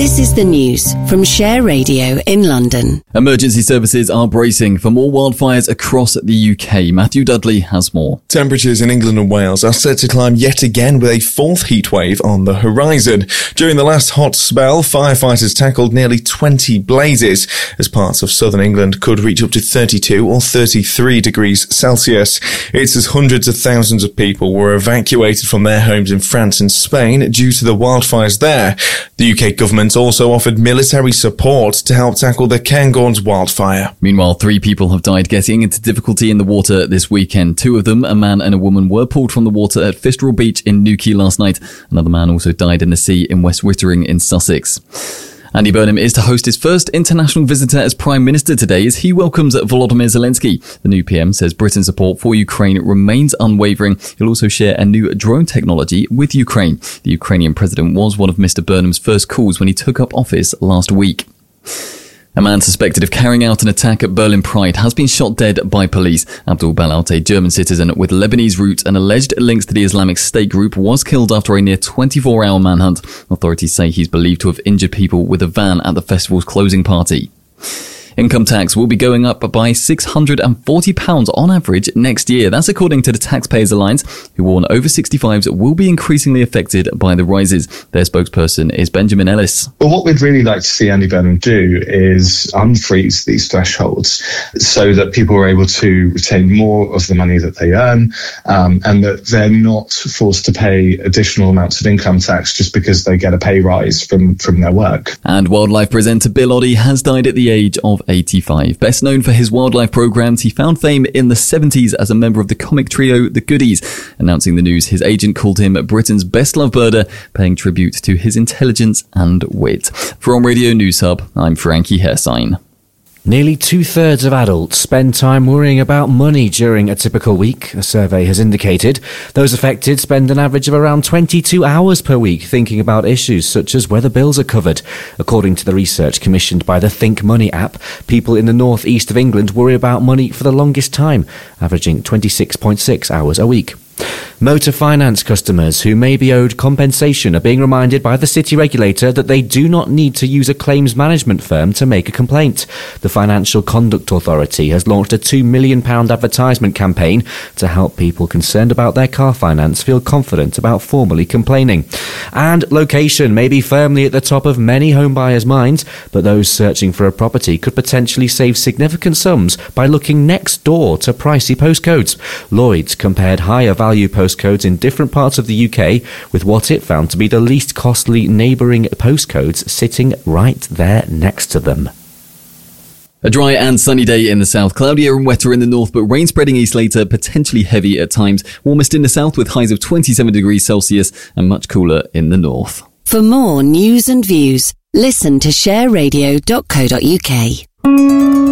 This is the news from Share Radio in London. Emergency services are bracing for more wildfires across the UK. Matthew Dudley has more. Temperatures in England and Wales are set to climb yet again with a fourth heatwave on the horizon. During the last hot spell, firefighters tackled nearly 20 blazes, as parts of southern England could reach up to 32 or 33 degrees Celsius. It's as hundreds of thousands of people were evacuated from their homes in France and Spain due to the wildfires there. The UK government also offered military support to help tackle the Cairngorms wildfire. Meanwhile, 3 people have died getting into difficulty in the water this weekend. 2 of them, a man and a woman, were pulled from the water at Fistral Beach in Newquay last night. Another man also died in the sea in West Wittering in Sussex. Andy Burnham is to host his first international visitor as Prime Minister today as he welcomes Volodymyr Zelensky. The new PM says Britain's support for Ukraine remains unwavering. He'll also share a new drone technology with Ukraine. The Ukrainian president was one of Mr. Burnham's first calls when he took up office last week. A man suspected of carrying out an attack at Berlin Pride has been shot dead by police. Abdul Balat, a German citizen with Lebanese roots and alleged links to the Islamic State group, was killed after a near 24-hour manhunt. Authorities say he's believed to have injured people with a van at the festival's closing party. Income tax will be going up by £640 on average next year. That's according to the Taxpayers Alliance, who warn over 65s will be increasingly affected by the rises. Their spokesperson is Benjamin Ellis. Well, what we'd really like to see Andy Burnham do is unfreeze these thresholds so that people are able to retain more of the money that they earn, and that they're not forced to pay additional amounts of income tax just because they get a pay rise from their work. And wildlife presenter Bill Oddie has died at the age of 85. Best known for his wildlife programs, he found fame in the 70s as a member of the comic trio The Goodies. Announcing the news, his agent called him Britain's best-loved birder, paying tribute to his intelligence and wit. From Radio News Hub, I'm Frankie Hersign. Nearly 2/3 of adults spend time worrying about money during a typical week, a survey has indicated. Those affected spend an average of around 22 hours per week thinking about issues such as whether bills are covered. According to the research commissioned by the Think Money app, people in the north east of England worry about money for the longest time, averaging 26.6 hours a week. Motor finance customers who may be owed compensation are being reminded by the city regulator that they do not need to use a claims management firm to make a complaint. The Financial Conduct Authority has launched a £2 million advertisement campaign to help people concerned about their car finance feel confident about formally complaining. And location may be firmly at the top of many homebuyers' minds, but those searching for a property could potentially save significant sums by looking next door to pricey postcodes. Lloyds compared higher value postcodes in different parts of the UK with what it found to be the least costly neighbouring postcodes sitting right there next to them. A dry and sunny day in the south, cloudier and wetter in the north, but rain spreading east later, potentially heavy at times. Warmest in the south with highs of 27 degrees Celsius and much cooler in the north. For more news and views, listen to shareradio.co.uk.